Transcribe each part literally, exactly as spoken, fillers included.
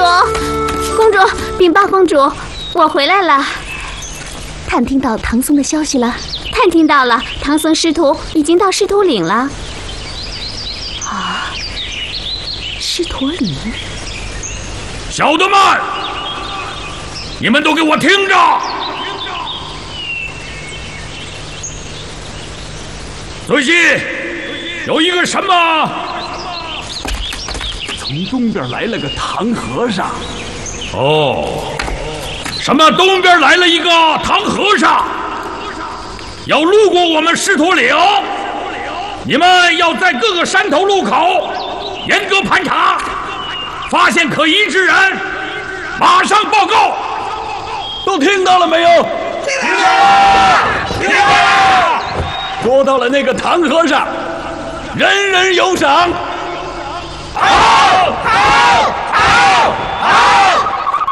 公主，禀报公主，我回来了。探听到唐僧的消息了？探听到了，唐僧师徒已经到狮驼岭了。啊，狮驼岭！ 小的们，你们都给我听着！最近有一个什么？ 从东边来了个唐和尚。 哦，什么？东边来了一个唐和尚，要路过我们狮驼岭，你们要在各个山头路口严格盘查，发现可疑之人，马上报告。 都听到了没有？ 听到了，听到了。 捉到了那个唐和尚，人人有赏。 好，好，好，好。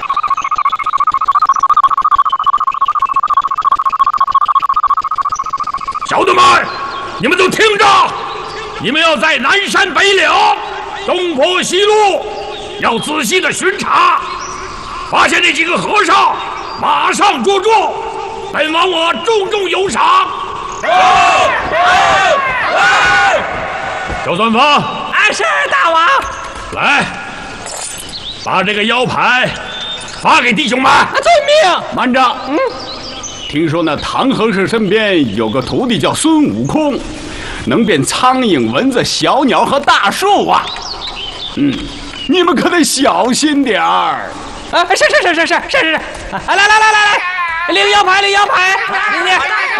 小的们，你们都听着，你们要在南山北岭、东坡西路，要仔细的巡查，发现那几个和尚，马上捉住，本王我重重有赏。小算方， 哎，是大王。 来，把这个腰牌发给弟兄们。 遵命。 慢着，嗯，听说那唐和尚身边有个徒弟叫孙悟空，能变苍蝇、蚊子、小鸟和大树啊。嗯，你们可得小心点儿。 啊，是是是是是是是是，来来来来来来，领腰牌，领腰牌，领你。